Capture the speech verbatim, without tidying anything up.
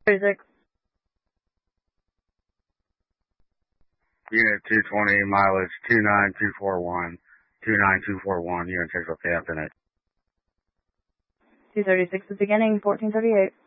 thirty-six. Unit two twenty, mileage two nine two four one, two nine two four one, Unit six, okay, after night. two thirty-six is beginning, fourteen thirty-eight.